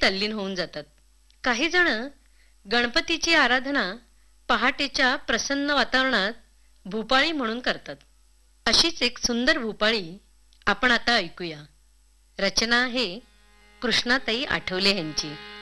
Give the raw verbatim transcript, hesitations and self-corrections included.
तल्लीन होऊन जातात. काही जण गणपतीची आराधना पहाटेच्या प्रसन्न वातावरणात भूपाळी म्हणून करतात. अशीच एक सुंदर भूपाळी आपण आता ऐकूया. रचना आहे कृष्णाताई आठवले यांची.